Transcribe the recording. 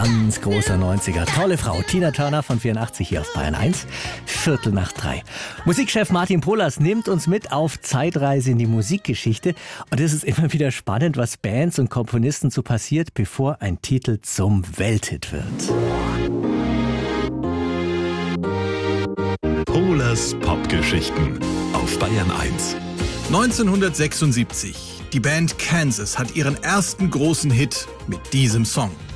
ganz großer 90er. Tolle Frau, Tina Turner von 84 hier auf Bayern 1, 2:45. Musikchef Martin Polas nimmt uns mit auf Zeitreise in die Musikgeschichte. Und es ist immer wieder spannend, was Bands und Komponisten so passiert, bevor ein Titel zum Welthit wird. Polas Popgeschichten auf Bayern 1. 1976. Die Band Kansas hat ihren ersten großen Hit mit diesem Song.